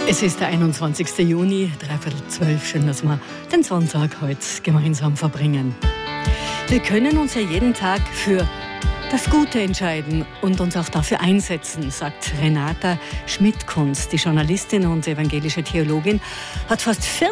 Es ist der 21. Juni, 11:45. Schön, dass wir den Sonntag heute gemeinsam verbringen. Wir können uns ja jeden Tag für das Gute entscheiden und uns auch dafür einsetzen, sagt Renata Schmidt-Kunz. Die Journalistin und evangelische Theologin hat fast